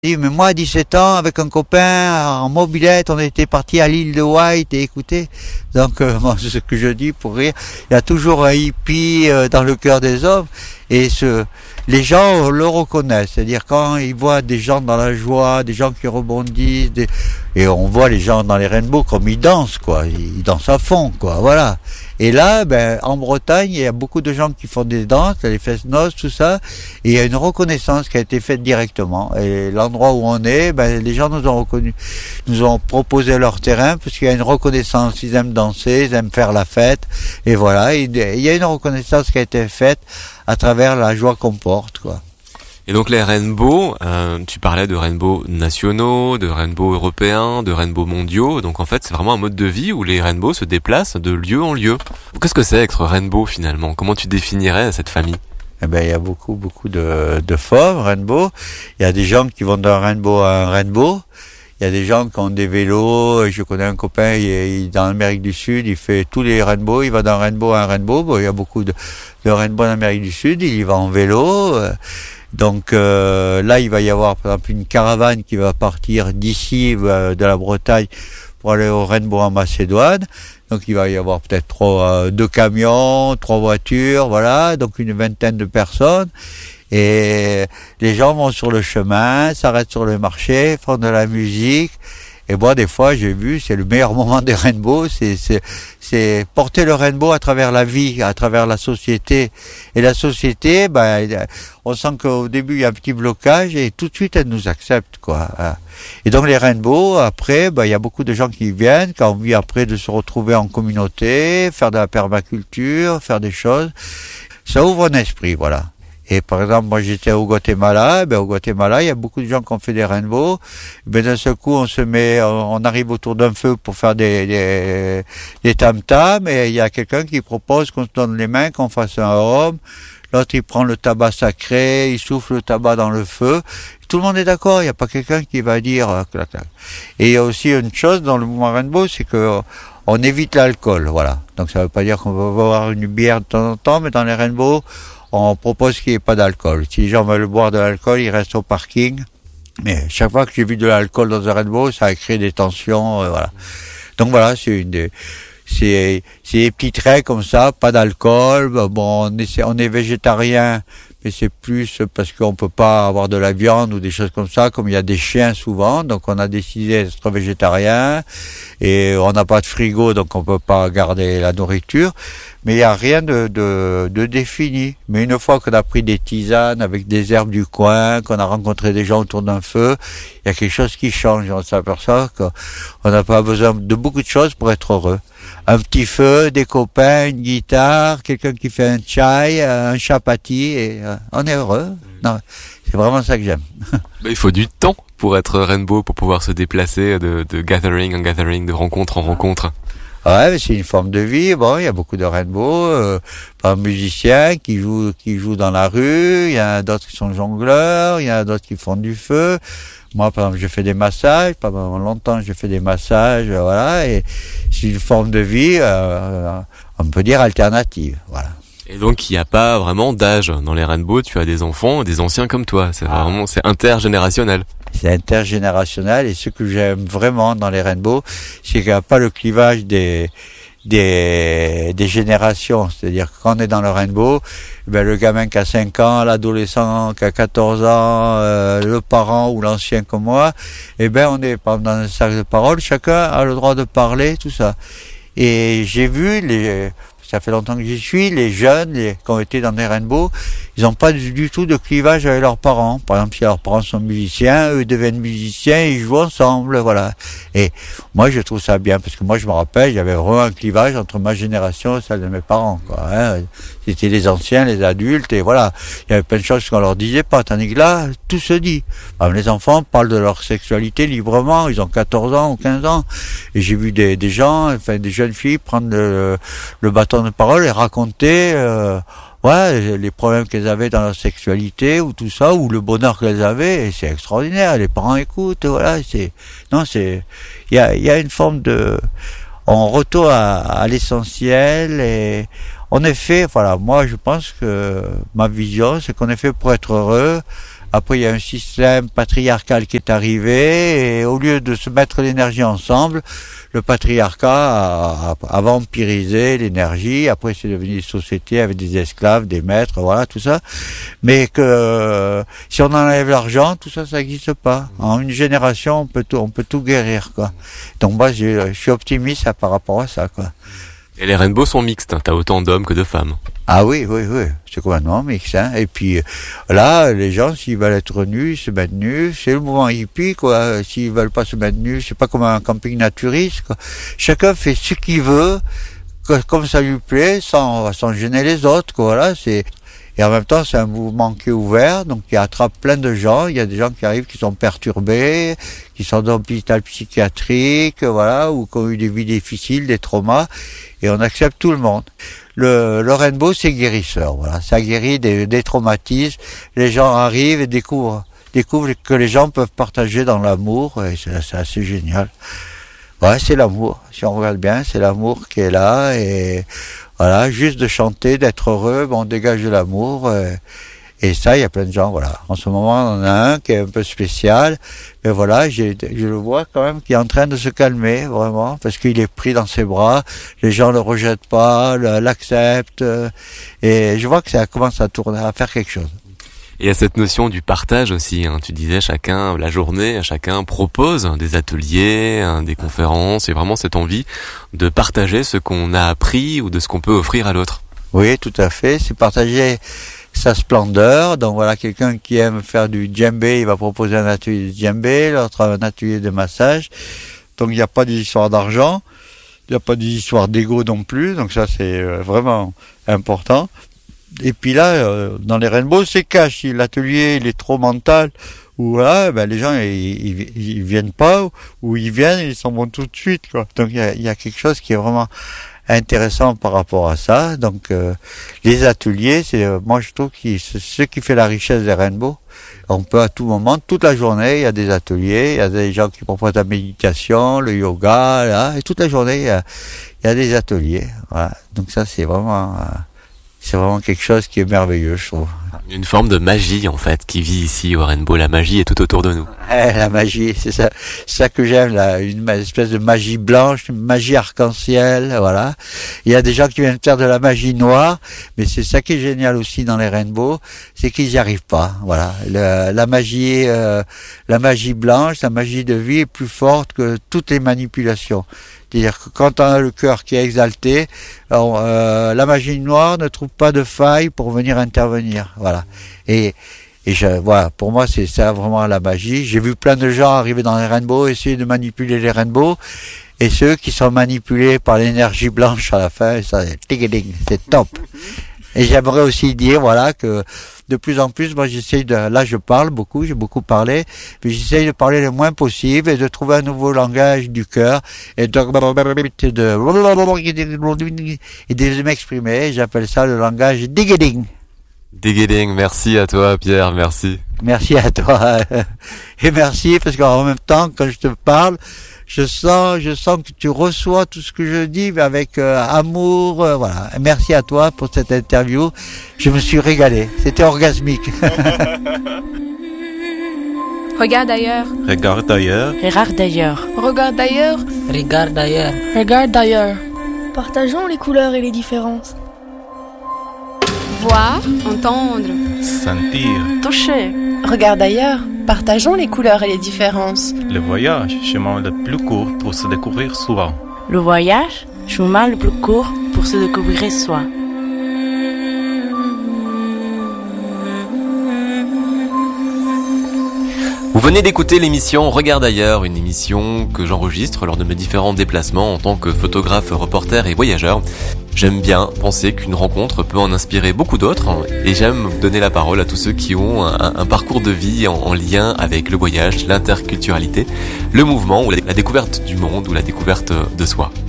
dit, mais moi, à 17 ans, avec un copain, en mobilette, on était parti à l'île de White et écoutez. Donc, moi, c'est ce que je dis pour rire. Il y a toujours un hippie dans le cœur des hommes. Et les gens le reconnaissent. C'est-à-dire, quand ils voient des gens dans la joie, des gens qui rebondissent, et on voit les gens dans les rainbows comme ils dansent, quoi. Ils dansent à fond, quoi. Voilà. Et là, en Bretagne, il y a beaucoup de gens qui font des danses, les fest-noz, tout ça, et il y a une reconnaissance qui a été faite directement. Et l'endroit où on est, les gens nous ont reconnus, nous ont proposé leur terrain, parce qu'il y a une reconnaissance, ils aiment danser, ils aiment faire la fête, et voilà, il y a une reconnaissance qui a été faite à travers la joie qu'on porte, quoi. Et donc les rainbows, tu parlais de rainbows nationaux, de rainbows européens, de rainbows mondiaux. Donc en fait, c'est vraiment un mode de vie où les rainbows se déplacent de lieu en lieu. Qu'est-ce que c'est être rainbow finalement? Comment tu définirais cette famille? Il y a beaucoup de formes, rainbow. Il y a des gens qui vont d'un rainbow à un rainbow. Il y a des gens qui ont des vélos. Je connais un copain, il est dans l'Amérique du Sud, il fait tous les rainbows, il va d'un rainbow à un rainbow. Bon, il y a beaucoup de rainbows en Amérique du Sud, il y va en vélo. Donc là, il va y avoir par exemple une caravane qui va partir d'ici, de la Bretagne, pour aller au Rainbow en Macédoine. Donc il va y avoir peut-être 2 camions, 3 voitures, voilà, donc une vingtaine de personnes. Et les gens vont sur le chemin, s'arrêtent sur le marché, font de la musique. Et moi, des fois, j'ai vu, c'est le meilleur moment des rainbows, c'est porter le rainbow à travers la vie, à travers la société. Et la société, on sent qu'au début, il y a un petit blocage et tout de suite, elle nous accepte, quoi. Et donc, les rainbows, après, il y a beaucoup de gens qui viennent, qui ont envie après de se retrouver en communauté, faire de la permaculture, faire des choses. Ça ouvre un esprit, voilà. Et par exemple, moi j'étais au Guatemala, au Guatemala, il y a beaucoup de gens qui ont fait des rainbows. D'un seul coup, on arrive autour d'un feu pour faire des tam-tams, et il y a quelqu'un qui propose qu'on se donne les mains, qu'on fasse un homme. L'autre, il prend le tabac sacré, il souffle le tabac dans le feu. Tout le monde est d'accord, il n'y a pas quelqu'un qui va dire clac, clac. Et il y a aussi une chose dans le mouvement rainbow, c'est que on évite l'alcool, voilà. Donc ça ne veut pas dire qu'on va boire une bière de temps en temps, mais dans les rainbows, on propose qu'il n'y ait pas d'alcool. Si les gens veulent boire de l'alcool, ils restent au parking. Mais chaque fois que j'ai vu de l'alcool dans un rainbow, ça a créé des tensions, voilà. Donc voilà, c'est des petits traits comme ça, pas d'alcool. Bon, on est végétarien, mais c'est plus parce qu'on peut pas avoir de la viande ou des choses comme ça, comme il y a des chiens souvent, donc on a décidé d'être végétarien, et on n'a pas de frigo, donc on peut pas garder la nourriture. Mais il n'y a rien de défini. Mais une fois qu'on a pris des tisanes avec des herbes du coin, qu'on a rencontré des gens autour d'un feu, il y a quelque chose qui change. On s'aperçoit qu'on n'a pas besoin de beaucoup de choses pour être heureux. Un petit feu, des copains, une guitare, quelqu'un qui fait un chai, un chapati, et on est heureux. Non, c'est vraiment ça que j'aime. Il faut du temps pour être rainbow, pour pouvoir se déplacer de gathering en gathering, de rencontre en rencontre. Ouais, mais c'est une forme de vie. Bon, il y a beaucoup de rainbows, par musiciens qui jouent dans la rue. Il y en a d'autres qui sont jongleurs. Il y en a d'autres qui font du feu. Moi, par exemple, je fais des massages. Pendant longtemps, j'ai fait des massages, voilà. Et c'est une forme de vie, on peut dire alternative, voilà. Et donc, il n'y a pas vraiment d'âge dans les rainbows. Tu as des enfants, des anciens comme toi. C'est vraiment, c'est intergénérationnel. C'est intergénérationnel, et ce que j'aime vraiment dans les rainbows, c'est qu'il n'y a pas le clivage des générations. C'est-à-dire que quand on est dans le rainbow, le gamin qui a 5 ans, l'adolescent qui a 14 ans, le parent ou l'ancien comme moi, on est dans un cercle de parole, chacun a le droit de parler, tout ça. Et j'ai vu ça fait longtemps que j'y suis, les jeunes qui ont été dans des rainbows, ils n'ont pas du tout de clivage avec leurs parents. Par exemple, si leurs parents sont musiciens, eux deviennent musiciens, ils jouent ensemble, voilà. Et moi, je trouve ça bien, parce que moi, je me rappelle, j'avais vraiment un clivage entre ma génération et celle de mes parents, quoi. C'était les anciens, les adultes, et voilà. Il y avait plein de choses qu'on leur disait pas, tandis que là, tout se dit. Les enfants parlent de leur sexualité librement, ils ont 14 ans ou 15 ans. Et j'ai vu des gens, des jeunes filles prendre le bâton de parole et raconter les problèmes qu'elles avaient dans leur sexualité ou tout ça, ou le bonheur qu'elles avaient, et c'est extraordinaire. Les parents écoutent, voilà. Il y a une forme on retourne à l'essentiel, et on est fait, voilà. Moi, je pense que ma vision, c'est qu'on est fait pour être heureux, Après, il y a un système patriarcal qui est arrivé et au lieu de se mettre l'énergie ensemble, le patriarcat a vampirisé l'énergie. Après, c'est devenu des sociétés avec des esclaves, des maîtres, voilà, tout ça. Mais que si on enlève l'argent, tout ça, ça n'existe pas. En une génération, on peut tout guérir, quoi. Donc moi, je suis optimiste par rapport à ça, quoi. Et les rainbows sont mixtes, t'as autant d'hommes que de femmes. Ah oui, c'est complètement mixte, hein. Et puis là, les gens, s'ils veulent être nus, ils se mettent nus. C'est le mouvement hippie, quoi. S'ils veulent pas se mettre nus, c'est pas comme un camping naturiste, quoi. Chacun fait ce qu'il veut, comme ça lui plaît, sans gêner les autres, quoi. Voilà, et en même temps, c'est un mouvement qui est ouvert, donc qui attrape plein de gens. Il y a des gens qui arrivent qui sont perturbés, qui sont dans l'hôpital psychiatrique, voilà, ou qui ont eu des vies difficiles, des traumas, et on accepte tout le monde. Le rainbow, c'est guérisseur, voilà. Ça guérit des traumatismes. Les gens arrivent et découvrent que les gens peuvent partager dans l'amour, et c'est assez génial. Ouais, c'est l'amour. Si on regarde bien, c'est l'amour qui est là, et voilà, juste de chanter, d'être heureux, on dégage de l'amour. Et ça, il y a plein de gens, voilà. En ce moment, on en a un qui est un peu spécial. Mais voilà, je le vois quand même qui est en train de se calmer, vraiment, parce qu'il est pris dans ses bras. Les gens le rejettent pas, l'acceptent. Et je vois que ça commence à tourner, à faire quelque chose. Et à cette notion du partage aussi, hein. Tu disais chacun, la journée, chacun propose des ateliers, des conférences, et vraiment cette envie de partager ce qu'on a appris ou de ce qu'on peut offrir à l'autre. Oui, tout à fait. C'est partager sa splendeur. Donc voilà, quelqu'un qui aime faire du djembé, il va proposer un atelier de djembé, l'autre un atelier de massage. Donc il n'y a pas d'histoire d'argent, il n'y a pas d'histoire d'ego non plus. Donc ça, c'est vraiment important. Et puis là, dans les rainbows, c'est cash. Si l'atelier il est trop mental, ou voilà, ben les gens ils viennent pas, ou ils viennent, ils s'en vont tout de suite, quoi. Donc il y a quelque chose qui est vraiment intéressant par rapport à ça. Donc les ateliers, c'est moi je trouve que c'est ce qui fait la richesse des rainbows. On peut à tout moment, toute la journée, il y a des ateliers, il y a des gens qui proposent la méditation, le yoga, là, et toute la journée il y a des ateliers. Voilà. Donc ça c'est vraiment quelque chose qui est merveilleux, je trouve. Une forme de magie, en fait, qui vit ici au Rainbow. La magie est tout autour de nous. La magie, c'est ça que j'aime, là. Une espèce de magie blanche, une magie arc-en-ciel, voilà. Il y a des gens qui viennent faire de la magie noire, mais c'est ça qui est génial aussi dans les rainbows, c'est qu'ils n'y arrivent pas, voilà. La magie blanche, la magie de vie est plus forte que toutes les manipulations. C'est-à-dire que quand on a le cœur qui est exalté, la magie noire ne trouve pas de faille pour venir intervenir. Voilà. Et voilà, pour moi, c'est ça vraiment la magie. J'ai vu plein de gens arriver dans les rainbows, essayer de manipuler les rainbows, et ceux qui sont manipulés par l'énergie blanche à la fin, ça, c'est top. Et j'aimerais aussi dire, voilà, que de plus en plus, moi là je parle beaucoup, j'ai beaucoup parlé, mais j'essaye de parler le moins possible et de trouver un nouveau langage du cœur et de m'exprimer. J'appelle ça le langage digging. Digging, merci à toi Pierre, merci. Merci à toi. Et merci parce qu'en même temps, quand je te parle, je sens que tu reçois tout ce que je dis avec amour, voilà. Merci à toi pour cette interview. Je me suis régalé. C'était orgasmique. Regarde ailleurs. Regarde ailleurs. Regarde ailleurs. Regarde ailleurs. Regarde ailleurs. Regarde ailleurs. Partageons les couleurs et les différences. Voir, entendre. Sentir. Toucher. Regarde ailleurs. Partageons les couleurs et les différences. Le voyage, chemin le plus court pour se découvrir soi. Le voyage, chemin le plus court pour se découvrir soi. Vous venez d'écouter l'émission Regarde ailleurs, une émission que j'enregistre lors de mes différents déplacements en tant que photographe, reporter et voyageur. J'aime bien penser qu'une rencontre peut en inspirer beaucoup d'autres et j'aime donner la parole à tous ceux qui ont un parcours de vie en lien avec le voyage, l'interculturalité, le mouvement ou la découverte du monde ou la découverte de soi.